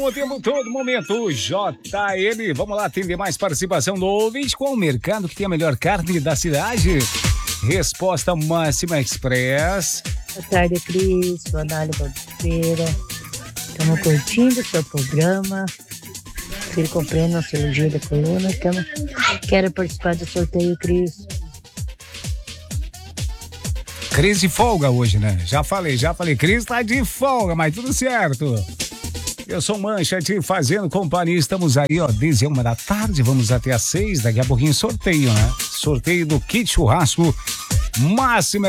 o tempo todo momento. JM, vamos lá atender mais participação do ouvinte. Qual o mercado que tem a melhor carne da cidade? Resposta Máxima Express. Boa tarde, Cris. Boa tarde, Feira. Estamos curtindo o seu programa. Filho, comprei na cirurgia da coluna. Quero participar do sorteio, Cris. Cris de folga hoje, né? Já falei. Cris tá de folga, mas tudo certo. Eu sou Mancha te fazendo companhia. Estamos aí, ó, desde 1 da tarde. Vamos até às 6. Daqui a pouquinho sorteio, né? Sorteio do kit churrasco Máxima